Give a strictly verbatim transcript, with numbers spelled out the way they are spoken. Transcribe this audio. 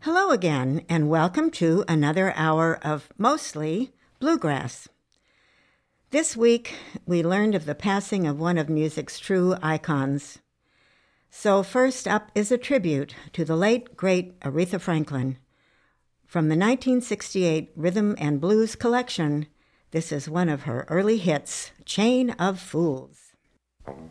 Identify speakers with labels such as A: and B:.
A: Hello again, and welcome to another hour of mostly bluegrass. This week, we learned of the passing of one of music's true icons. So first up is a tribute to the late, great Aretha Franklin. From the nineteen sixty-eight Rhythm and Blues collection, this is one of her early hits, Chain of Fools.